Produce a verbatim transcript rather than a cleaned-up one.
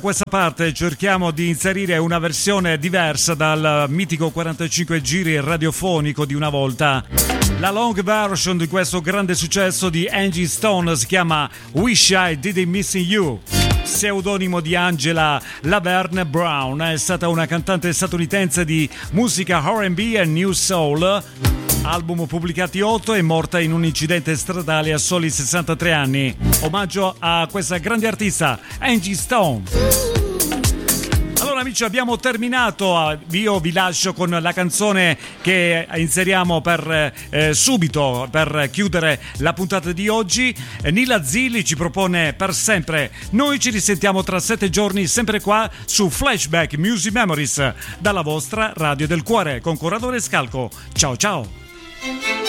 Questa parte cerchiamo di inserire una versione diversa dal mitico quarantacinque giri radiofonico di una volta. La long version di questo grande successo di Angie Stone si chiama Wish I Didn't Missing You. Pseudonimo di Angela Laverne Brown, è stata una cantante statunitense di musica R and B e New Soul. Album pubblicati otto, è morta in un incidente stradale a soli sessantatré anni. Omaggio a questa grande artista, Angie Stone. Allora amici, abbiamo terminato. Io vi lascio con la canzone che inseriamo per eh, subito per chiudere la puntata di oggi. Nila Zilli ci propone Per sempre. Noi ci risentiamo tra sette giorni sempre qua su Flashback Music Memories dalla vostra Radio del Cuore con Corrado Rescalco. Ciao ciao.